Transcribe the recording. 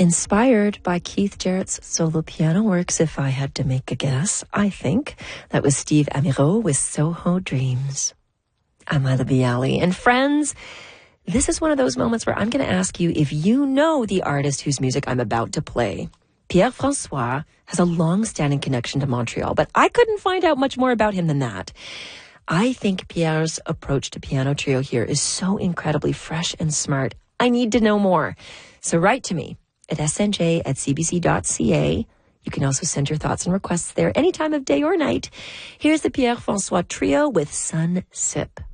Inspired by Keith Jarrett's solo piano works, if I had to make a guess, I think. That was Steve Amirault with Soho Dreams. I'm Ila Bialy. And friends, this is one of those moments where I'm going to ask you if you know the artist whose music I'm about to play. Pierre François has a long-standing connection to Montreal, but I couldn't find out much more about him than that. I think Pierre's approach to piano trio here is so incredibly fresh and smart. I need to know more. So write to me at snj@cbc.ca. You can also send your thoughts and requests there any time of day or night. Here's the Pierre François Trio with Sun Sip.